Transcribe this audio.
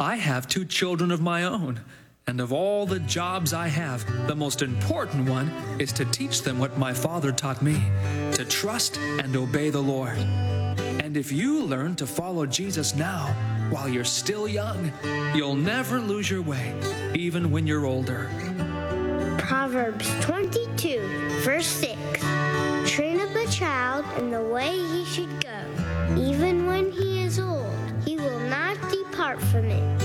I have 2 children of my own, and of all the jobs I have, the most important one is to teach them what my father taught me, to trust and obey the Lord. And if you learn to follow Jesus now, while you're still young, you'll never lose your way, even when you're older. Proverbs 22, verse 6. Train up a child in the way he should go. Even when he is old, he will not depart from it.